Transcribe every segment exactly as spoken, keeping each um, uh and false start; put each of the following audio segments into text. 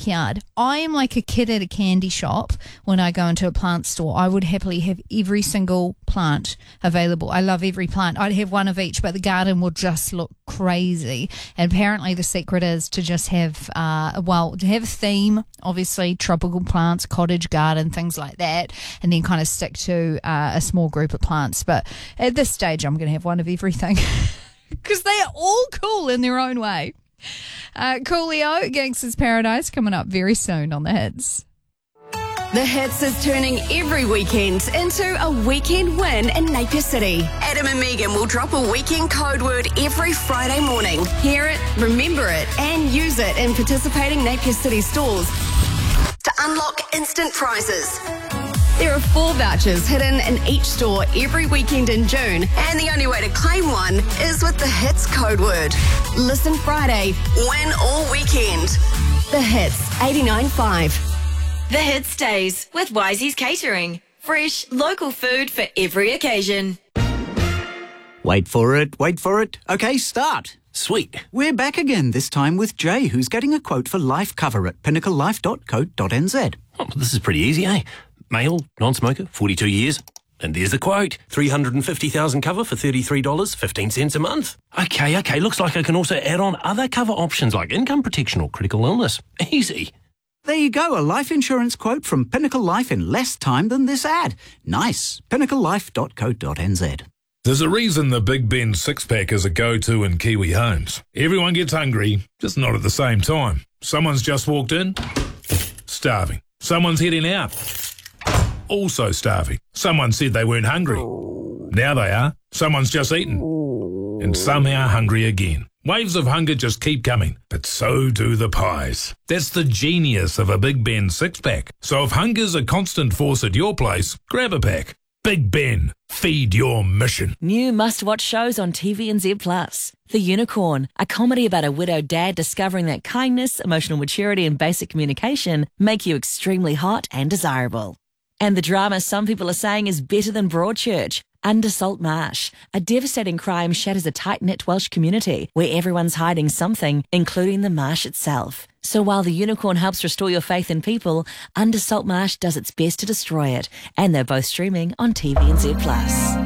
backyard. I am like a kid at a candy shop when I go into a plant store. I would happily have every single plant available. I love every plant. I'd have one of each, but the garden would just look crazy. And apparently the secret is to just have, uh, well, to have a theme, obviously tropical plants, cottage garden, things like that, and then kind of stick to uh, a small group of plants. But at this stage, I'm going to have one of everything because they are all cool in their own way. Uh, Coolio, Gangsters Paradise, coming up very soon on The Hits. The Hits is turning every weekend into a weekend win in Napier City. Adam and Megan will drop a weekend code word every Friday morning. Hear it, remember it, and use it in participating Napier City stores to unlock instant prizes. There are four vouchers hidden in each store every weekend in June, and the only way to claim one is with the Hits code word. Listen Friday, win all weekend. The Hits, eighty-nine point five. The Hits stays with Wisey's Catering. Fresh, local food for every occasion. Wait for it, wait for it. Okay, start. Sweet. We're back again, this time with Jay, who's getting a quote for life cover at pinnacle life dot co dot n z. Oh, this is pretty easy, eh? Male, non-smoker, forty-two years. And there's the quote. three hundred fifty thousand cover for thirty-three dollars and fifteen cents a month. Okay, okay, looks like I can also add on other cover options like income protection or critical illness. Easy. There you go, a life insurance quote from Pinnacle Life in less time than this ad. Nice. pinnacle life dot co dot n z. There's a reason the Big Ben six-pack is a go-to in Kiwi homes. Everyone gets hungry, just not at the same time. Someone's just walked in, starving. Someone's heading out, also starving. Someone said they weren't hungry. Now they are. Someone's just eaten, and somehow hungry again. Waves of hunger just keep coming, but so do the pies. That's the genius of a Big Ben six-pack. So if hunger's a constant force at your place, grab a pack. Big Ben, feed your mission. New must-watch shows on T V N Z Plus. The Unicorn, a comedy about a widowed dad discovering that kindness, emotional maturity and basic communication make you extremely hot and desirable. And the drama some people are saying is better than Broadchurch. Under Salt Marsh, a devastating crime shatters a tight-knit Welsh community where everyone's hiding something, including the marsh itself. So while The Unicorn helps restore your faith in people, Under Salt Marsh does its best to destroy it. And they're both streaming on T V N Z Plus.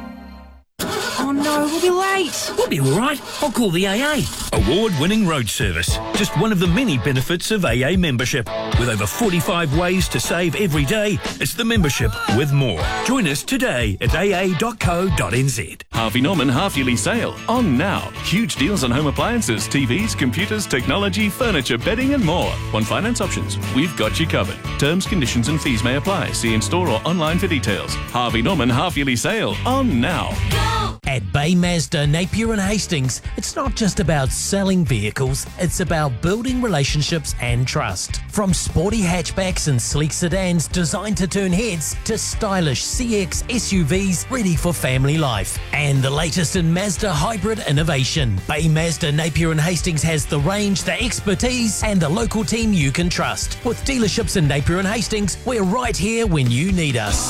Oh no, we'll be late. We'll be all right. I'll call the A A. Award-winning road service. Just one of the many benefits of A A membership. With over forty-five ways to save every day, it's the membership with more. Join us today at a a dot co dot n z. Harvey Norman half-yearly sale on now. Huge deals on home appliances, T Vs, computers, technology, furniture, bedding and more. On finance options, we've got you covered. Terms, conditions and fees may apply. See in-store or online for details. Harvey Norman half-yearly sale on now. Go! At Bay Mazda, Napier and Hastings, it's not just about selling vehicles, it's about building relationships and trust. From sporty hatchbacks and sleek sedans designed to turn heads to stylish C X S U Vs ready for family life. And the latest in Mazda hybrid innovation. Bay Mazda, Napier and Hastings has the range, the expertise and the local team you can trust. With dealerships in Napier and Hastings, we're right here when you need us.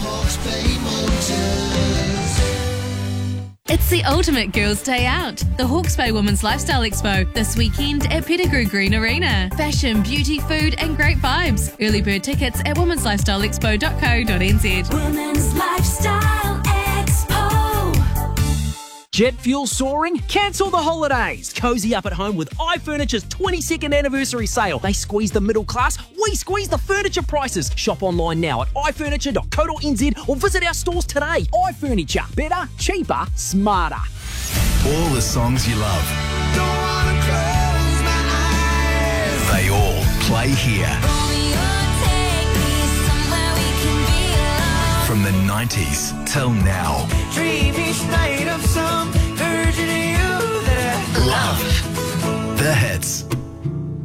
It's the ultimate girls' day out. The Hawke's Bay Women's Lifestyle Expo this weekend at Pettigrew Green Arena. Fashion, beauty, food and great vibes. Early bird tickets at womens lifestyle expo dot co dot n z. Women's Lifestyle Expo. Jet fuel soaring? Cancel the holidays. Cozy up at home with iFurniture's twenty-second anniversary sale. They squeeze the middle class, we squeeze the furniture prices. Shop online now at i furniture dot co dot n z or visit our stores today. iFurniture. Better, cheaper, smarter. All the songs you love. Don't wanna close my eyes. They all play here. From the nineties till now. Dream each night